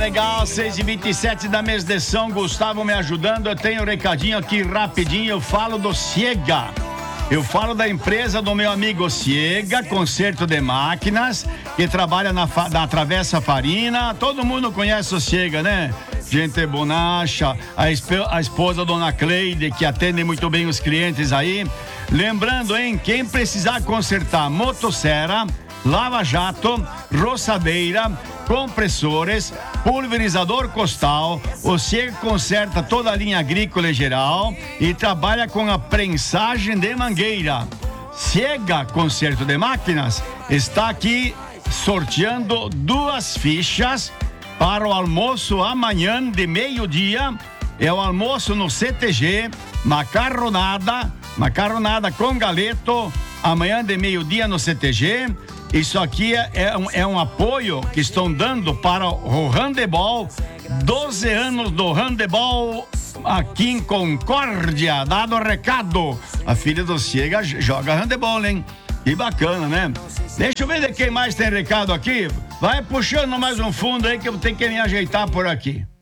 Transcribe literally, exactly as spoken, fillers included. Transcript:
legal, seis e vinte e sete da mês de São Gustavo me ajudando. Eu tenho um recadinho aqui rapidinho. Eu falo do Ciega. Eu falo da empresa do meu amigo Ciega, Conserto de Máquinas, que trabalha na, na Travessa Farina. Todo mundo conhece o Ciega, né? Gente bonacha, a, esp- a esposa Dona Cleide, que atende muito bem os clientes aí. Lembrando, hein, quem precisar consertar motosserra, lava-jato, roçadeira, compressores, pulverizador costal, o Ciega conserta toda a linha agrícola em geral e trabalha com a prensagem de mangueira. Ciega Conserto de Máquinas está aqui sorteando duas fichas para o almoço amanhã de meio-dia. É o almoço no C T G, macarronada, macarronada com galeto, amanhã de meio-dia no C T G. Isso aqui é, é, um, é um apoio que estão dando para o handebol, doze anos do handebol aqui em Concórdia. Dado o recado, a filha do Ciega joga handebol, hein? Que bacana, né? Deixa eu ver de quem mais tem recado aqui. Vai puxando mais um fundo aí que eu tenho que me ajeitar por aqui.